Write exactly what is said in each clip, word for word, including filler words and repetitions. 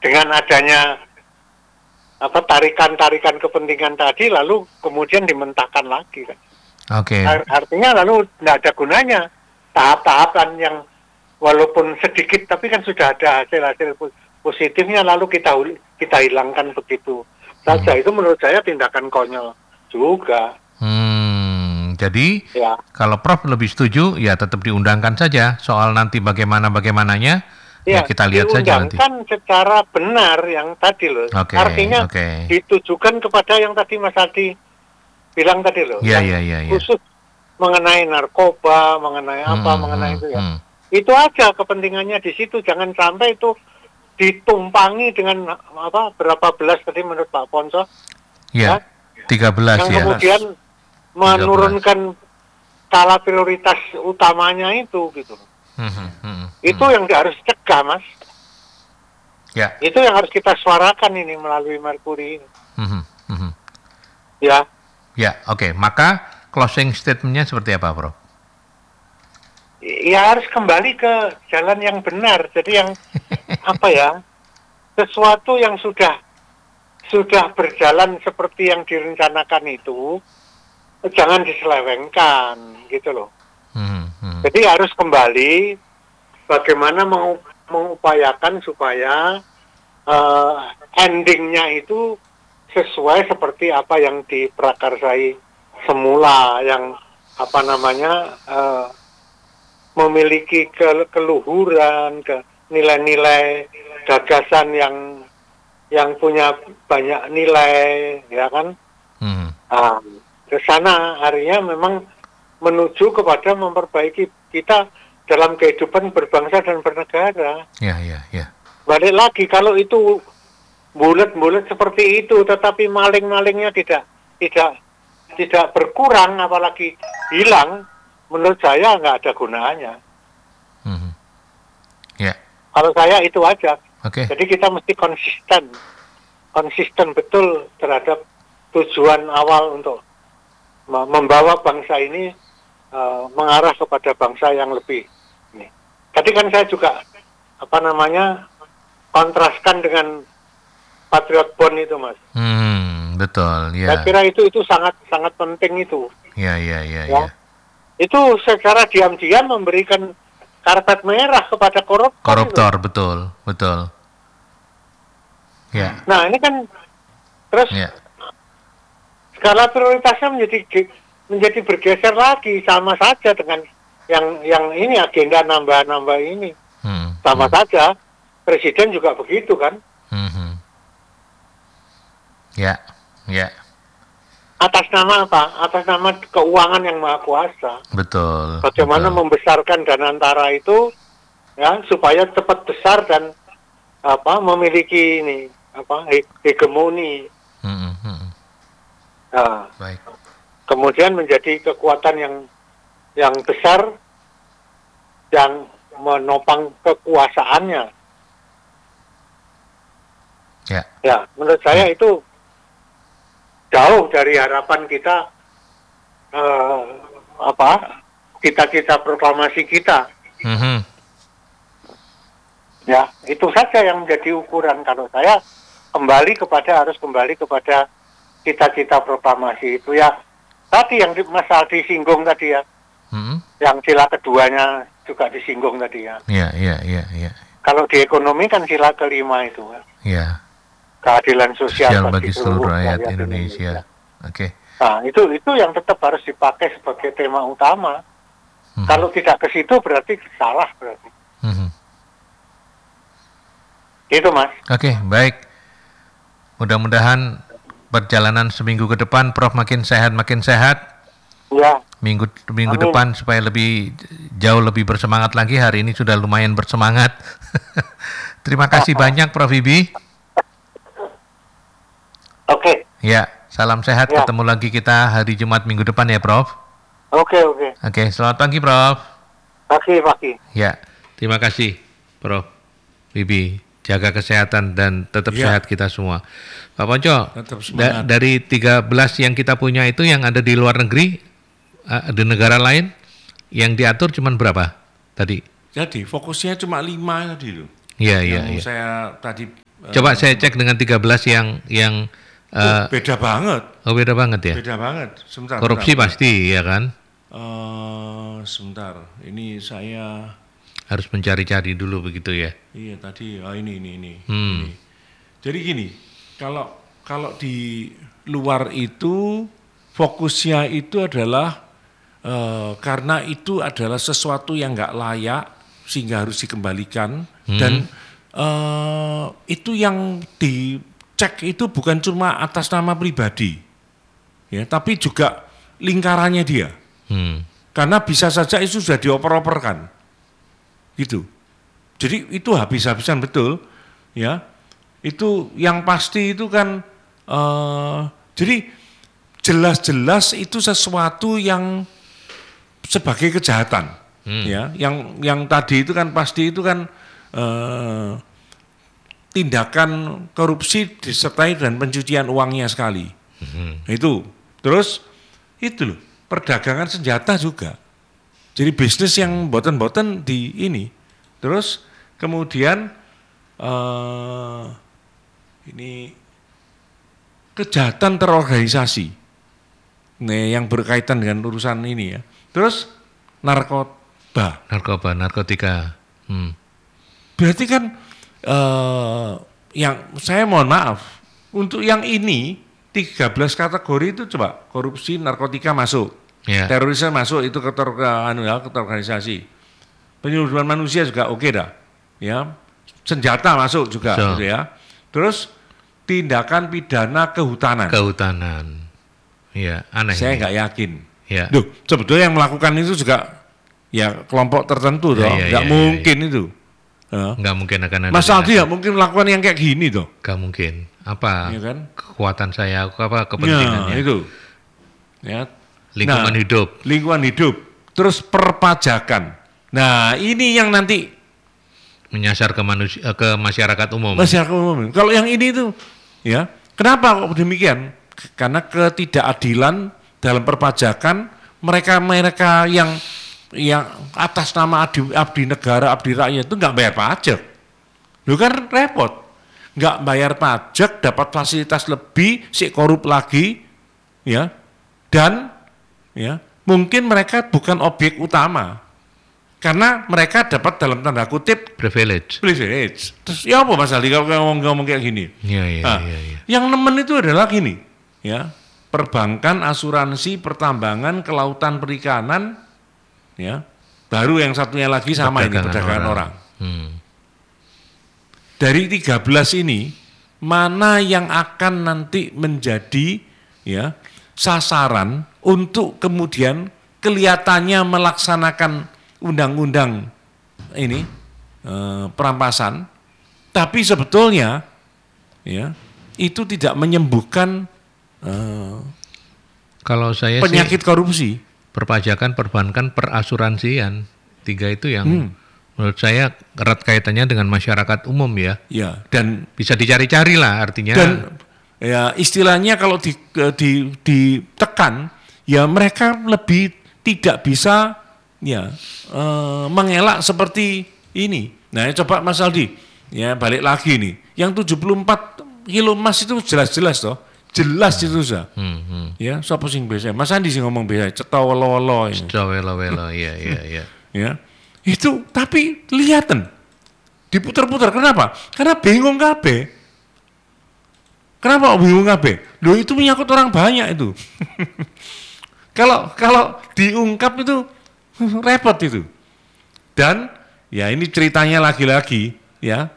dengan adanya apa tarikan-tarikan kepentingan tadi lalu kemudian dimentahkan lagi kan. Oke. Okay. Artinya lalu tidak ada gunanya tahap-tahapan yang walaupun sedikit tapi kan sudah ada hasil-hasil positifnya lalu kita kita hilangkan begitu saja. Hmm. Itu menurut saya tindakan konyol juga. Hmm, jadi ya. Kalau Prof lebih setuju ya tetap diundangkan saja, soal nanti bagaimana bagaimananya ya, ya kita lihat saja nanti. Diundangkan secara benar yang tadi loh. Okay, Artinya okay. ditujukan kepada yang tadi Mas Adi bilang tadi loh, ya, yang ya, ya, khusus ya. mengenai narkoba, mengenai hmm, apa, hmm, mengenai hmm, itu ya. Hmm. Itu aja kepentingannya di situ, jangan sampai itu ditumpangi dengan apa berapa belas tadi menurut Pak Ponco. Ya, ya? tiga belas yang ya. kemudian menurunkan skala prioritas utamanya itu gitu. Hmm, hmm, hmm, itu hmm. yang harus cegah, Mas. Ya. Itu yang harus kita suarakan ini melalui Merkuri ini. Hmm, hmm. Ya. Ya, oke. Okay. Maka closing statement-nya seperti apa, Bro? Ya harus kembali ke jalan yang benar. Jadi yang apa ya? Sesuatu yang sudah sudah berjalan seperti yang direncanakan itu jangan diselewengkan gitu loh. Hmm, hmm. Jadi harus kembali bagaimana mau mengupayakan supaya uh, endingnya itu sesuai seperti apa yang diprakarsai semula, yang apa namanya uh, memiliki ke keluhuran, ke nilai-nilai gagasan yang yang punya banyak nilai, ya kan? Hmm. Uh, ke sana harinya memang menuju kepada memperbaiki kita dalam kehidupan berbangsa dan bernegara. Ya, ya, ya. Balik lagi kalau itu bulat-bulat seperti itu, tetapi maling-malingnya tidak tidak tidak berkurang, apalagi hilang, menurut saya nggak ada gunanya. Mm-hmm. Ya. Yeah. Kalau saya itu aja. Oke. Okay. Jadi kita mesti konsisten, konsisten betul terhadap tujuan awal untuk membawa bangsa ini uh, mengarah kepada bangsa yang lebih. Ini. Tadi kan saya juga apa namanya kontraskan dengan Patriot Bond itu, Mas. Hmm, betul. Ya. Saya kira itu itu sangat sangat penting itu. Ya, ya, ya, ya. ya. Itu secara diam-diam memberikan karpet merah kepada koruptor. Koruptor, itu. betul, betul. Ya. Nah ini kan terus. Ya. Skala prioritasnya menjadi menjadi bergeser lagi, sama saja dengan yang yang ini agenda nambah-nambah ini. Hmm, sama hmm. saja. Presiden juga begitu kan. Hmm. Ya, ya. Atas nama apa? Atas nama keuangan yang maha kuasa. Betul. Bagaimana betul. membesarkan Danantara itu ya supaya cepat besar dan apa memiliki ini apa hegemoni. Hmm, hmm. Nah, baik. Kemudian menjadi kekuatan yang yang besar yang menopang kekuasaannya. Ya. Ya, menurut saya hmm. itu jauh dari harapan kita uh, apa cita-cita proklamasi kita. Mm-hmm. Ya, itu saja yang menjadi ukuran. Kalau saya kembali kepada harus kembali kepada cita-cita proklamasi itu ya. Tadi yang Mas Aldi singgung tadi ya, mm-hmm. yang sila keduanya juga disinggung tadi ya. Iya, iya, iya, iya. Kalau di ekonomi kan sila kelima itu. Iya. Keadilan sosial, sosial bagi seluruh rakyat Indonesia. Indonesia. Oke. Okay. Nah, itu itu yang tetap harus dipakai sebagai tema utama. Mm-hmm. Kalau tidak ke situ berarti salah berarti. Mm-hmm. Itu, Mas. Oke, okay, baik. Mudah-mudahan perjalanan seminggu ke depan Prof makin sehat makin sehat. Ya. Minggu minggu Amin. Depan supaya lebih jauh lebih bersemangat lagi. Hari ini sudah lumayan bersemangat. Terima kasih banyak Prof Bibi. Oke. Okay. Ya, salam sehat. Ya. Ketemu lagi kita hari Jumat minggu depan ya, Prof. Oke, okay, oke. Okay. Oke, okay, selamat pagi, Prof. Pagi, pagi. Ya, terima kasih, Prof Bibi. Jaga kesehatan dan tetap ya. Sehat kita semua. Pak Ponco, da- dari tiga belas yang kita punya itu yang ada di luar negeri, uh, di negara lain, yang diatur cuma berapa tadi? Jadi fokusnya cuma lima tadi loh. Iya, iya, yang iya. saya tadi coba uh, saya cek dengan tiga belas yang yang uh, oh, beda banget. Oh, beda banget ya. Beda banget. Sebentar. Korupsi sebentar, pasti ya kan? Uh, sebentar. Ini saya harus mencari-cari dulu begitu ya. Iya tadi. Oh, ini ini ini. Hmm. ini. Jadi gini, kalau kalau di luar itu fokusnya itu adalah Uh, karena itu adalah sesuatu yang nggak layak sehingga harus dikembalikan hmm. dan uh, itu yang dicek itu bukan cuma atas nama pribadi, ya, tapi juga lingkarannya dia, hmm. karena bisa saja itu sudah dioper-operkan, gitu. Jadi itu habis-habisan betul, ya. Itu yang pasti itu kan, uh, jadi jelas-jelas itu sesuatu yang sebagai kejahatan, hmm. ya, yang yang tadi itu kan pasti itu kan eh, tindakan korupsi disertai dan pencucian uangnya sekali, hmm. itu, terus itu loh perdagangan senjata juga, jadi bisnis yang boten-boten di ini, terus kemudian eh, ini kejahatan terorganisasi, nih yang berkaitan dengan urusan ini ya. Terus narkoba, narkoba, narkotika. Hmm. Berarti kan eh, yang saya mohon maaf untuk yang ini tiga belas kategori itu coba korupsi, narkotika masuk, yeah. terorisme masuk itu keter anu ya, keterorganisasi, penyeludupan manusia juga oke okay dah, ya, senjata masuk juga, so. gitu ya. Terus tindakan pidana kehutanan. Kehutanan, ya aneh. Saya nggak yakin. Ya. Duh, sebetulnya yang melakukan itu juga ya kelompok tertentu toh, ya, ya, nggak ya, mungkin ya, ya. itu. Nggak mungkin akan ada. Mas Aldi nggak mungkin melakukan yang kayak gini toh. Nggak mungkin. Apa ya kan? kekuatan saya, apa kepentingannya? Ya, itu. Ya. Lingkungan nah, hidup. Lingkungan hidup. Terus perpajakan. Nah ini yang nanti menyasar ke manusia, ke masyarakat umum. Masyarakat umum. Kalau yang ini tuh, ya, kenapa kok demikian? Karena ketidakadilan dalam perpajakan, mereka-mereka yang yang atas nama abdi, abdi negara, abdi rakyat itu nggak bayar pajak. Lu kan repot. Nggak bayar pajak, dapat fasilitas lebih, si korup lagi, ya. Dan ya, mungkin mereka bukan objek utama. Karena mereka dapat dalam tanda kutip privilege. Privilege. Terus ya apa Mas Aldi kalau ngomong-ngomong kayak gini? Iya, iya, nah, iya, iya. Yang nemen itu adalah gini, ya. Perbankan, asuransi, pertambangan, kelautan, perikanan, ya. Baru yang satunya lagi sama perdagangan ini perdagangan orang. orang. Hmm. Dari tiga belas ini, mana yang akan nanti menjadi ya sasaran untuk kemudian kelihatannya melaksanakan undang-undang ini eh, perampasan, tapi sebetulnya ya itu tidak menyembuhkan Uh, kalau saya penyakit sih, korupsi, perpajakan, perbankan, perasuransian, tiga itu yang hmm. menurut saya erat kaitannya dengan masyarakat umum ya. Ya, dan bisa dicari-cari lah artinya. Dan ya istilahnya kalau di, di, ditekan, ya mereka lebih tidak bisa ya uh, mengelak seperti ini. Nah, coba Mas Aldi, ya balik lagi nih, yang tujuh puluh empat kilo emas itu jelas-jelas toh. Jelas itu sah, hmm, hmm. ya. Siapa sing biasa? Mas Andi sih ngomong biasa, cetau welo-welo. Cetau welo-welo, iya, iya, iya. Ya, itu tapi kelihatan diputar-putar. Kenapa? Karena bingung kabeh. Kenapa bingung kabeh? Loh itu menyangkut orang banyak itu. Kalau kalau diungkap itu repot itu. Dan ya ini ceritanya lagi-lagi ya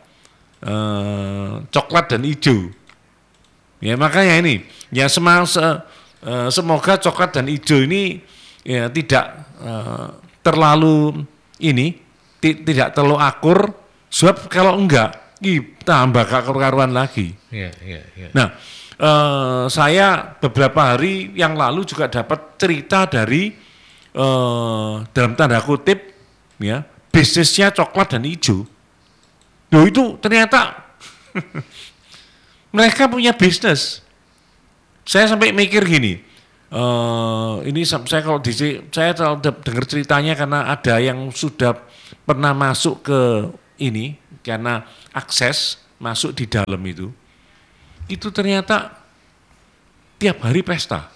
eh, coklat dan hijau. Ya makanya ini ya semang, se, uh, semoga coklat dan hijau ini ya tidak uh, terlalu ini ti, tidak terlalu akur, sebab kalau enggak ih, tambah karuan lagi. Ya, ya, ya. Nah uh, saya beberapa hari yang lalu juga dapat cerita dari uh, dalam tanda kutip ya bisnisnya coklat dan hijau. Loh itu ternyata mereka punya bisnis. Saya sampai mikir gini, uh, ini saya kalau di saya dengar ceritanya karena ada yang sudah pernah masuk ke ini karena akses masuk di dalam itu, itu ternyata tiap hari pesta.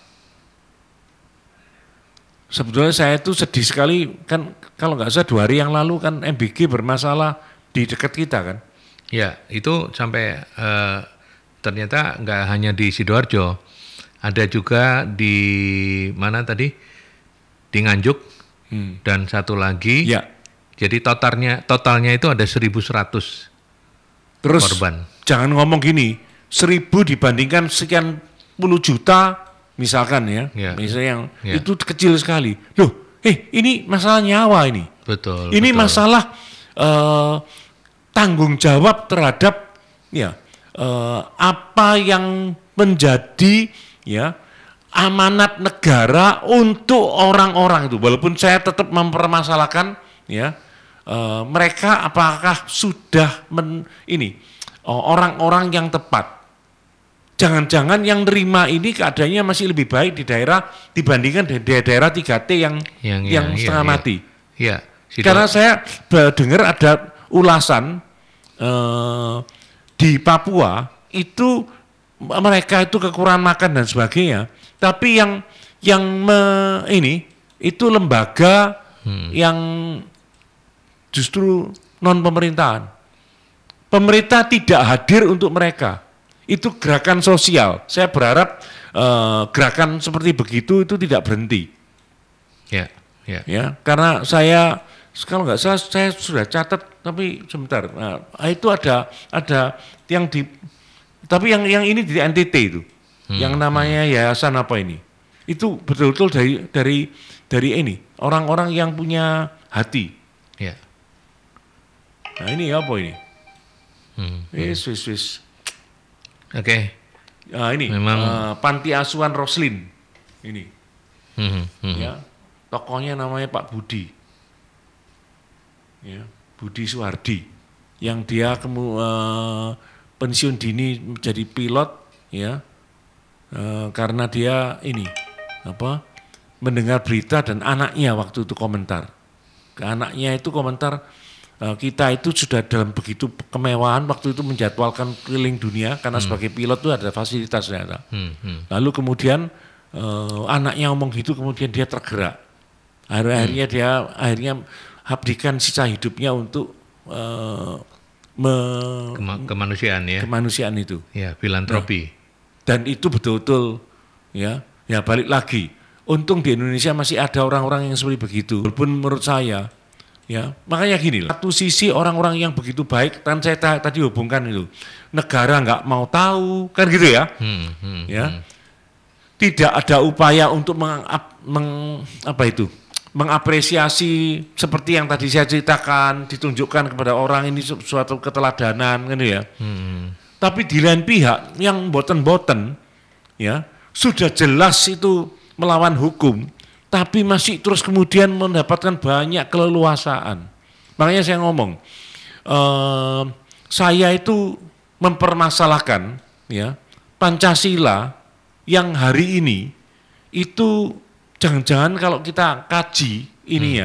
Sebetulnya saya itu sedih sekali, kan kalau nggak salah dua hari yang lalu kan M B G bermasalah di dekat kita kan. Ya, itu sampai uh, ternyata nggak hanya di Sidoarjo, ada juga di mana tadi, di Nganjuk, hmm. dan satu lagi. Ya. Jadi totalnya totalnya itu ada seribu seratus Terus korban. Jangan ngomong gini, seribu dibandingkan sekian puluh juta. Misalkan ya, ya. misalnya yang ya. itu kecil sekali. Loh, eh ini masalah nyawa ini. Betul. Ini betul. masalah uh, tanggung jawab terhadap ya uh, apa yang menjadi ya amanat negara untuk orang-orang itu. Walaupun saya tetap mempermasalahkan ya uh, mereka apakah sudah men, ini uh, orang-orang yang tepat. Jangan-jangan yang nerima ini keadaannya masih lebih baik di daerah dibandingkan di daerah tiga T yang yang, yang iya, setengah iya. mati. Iya. Karena saya dengar ada ulasan eh, di Papua itu mereka itu kekurangan makan dan sebagainya. Tapi yang yang me, ini itu lembaga hmm. yang justru non pemerintahan. Pemerintah tidak hadir untuk mereka. Itu gerakan sosial. Saya berharap uh, gerakan seperti begitu itu tidak berhenti. Ya, ya. Ya, karena saya kalau nggak salah saya sudah catat, tapi sebentar. Nah, itu ada ada yang di, tapi yang yang ini di N T T itu, hmm, yang namanya hmm. yayasan apa ini? Itu betul-betul dari dari dari ini orang-orang yang punya hati. Ya. Nah ini apa ini? Hmm, ini hmm. Swiss Swiss. Oke. Okay. Nah, ini memang uh, Panti Asuhan Roslin ini, hmm, hmm. ya tokohnya namanya Pak Budi, ya Budi Suhardi, yang dia kemu, uh, pensiun dini menjadi pilot, ya uh, karena dia ini apa mendengar berita dan anaknya waktu itu komentar, ke anaknya itu komentar. Kita itu sudah dalam begitu kemewahan waktu itu menjadwalkan keliling dunia karena hmm. sebagai pilot itu ada fasilitas ternyata. Hmm, hmm. Lalu kemudian eh, anaknya ngomong gitu, kemudian dia tergerak. Akhirnya hmm. dia akhirnya abdikan sisa hidupnya untuk eh, me, Kema, kemanusiaan ya. Kemanusiaan itu. Ya, filantropi. Nah, dan itu betul-betul ya, ya balik lagi. Untung di Indonesia masih ada orang-orang yang seperti begitu. Walaupun menurut saya ya, makanya gini lah. Satu sisi orang-orang yang begitu baik, kan saya tadi hubungkan itu, negara nggak mau tahu, kan gitu ya, hmm, hmm, ya, hmm. tidak ada upaya untuk meng, meng, apa itu, mengapresiasi seperti yang tadi saya ceritakan, ditunjukkan kepada orang ini suatu keteladanan, kan ya. Hmm. Tapi di lain pihak yang boten-boten, ya, sudah jelas itu melawan hukum. Tapi masih terus kemudian mendapatkan banyak keleluasaan. Makanya saya ngomong, eh, saya itu mempermasalahkan ya Pancasila yang hari ini itu jangan-jangan kalau kita kaji ini hmm. ya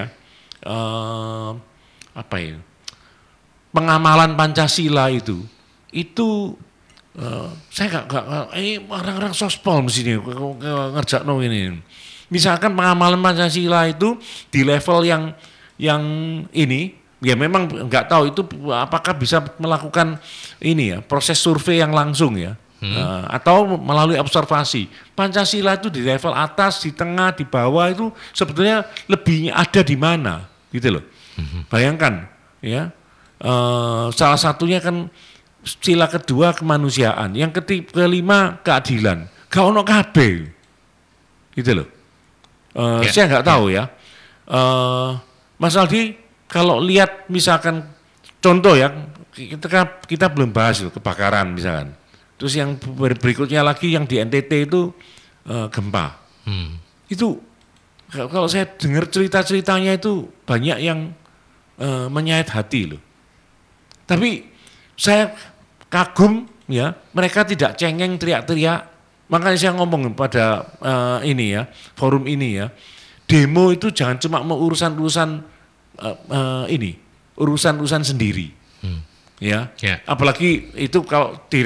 eh, apa ya pengamalan Pancasila itu itu eh, saya nggak ini orang-orang sospol mesti ngerjakno ini. Misalkan pengamalan Pancasila itu di level yang yang ini, ya memang nggak tahu itu apakah bisa melakukan ini ya proses survei yang langsung ya, hmm. uh, atau melalui observasi. Pancasila itu di level atas, di tengah, di bawah itu sebetulnya lebihnya ada di mana, gitu loh. Hmm. Bayangkan ya, uh, salah satunya kan sila kedua kemanusiaan, yang ketiga kelima keadilan. Gak ono kabeh, gitu loh. Uh, yeah, saya nggak yeah. tahu ya, uh, Mas Aldi kalau lihat misalkan contoh ya, kita kita belum bahas itu kebakaran misalkan, terus yang berikutnya lagi yang di N T T itu uh, gempa, hmm. itu kalau saya dengar cerita-ceritanya itu banyak yang uh, menyayat hati loh, tapi saya kagum ya mereka tidak cengeng teriak-teriak. Makanya saya ngomong pada uh, ini ya, forum ini ya, demo itu jangan cuma mau urusan-urusan uh, uh, ini, urusan-urusan sendiri. Ya. Ya. Apalagi itu kalau di